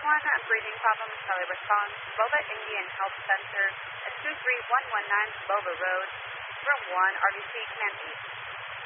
breathing problem. Charlie response. Bova Indian Health Center at 23119 Bova Road. Room 1, RBC Canteen.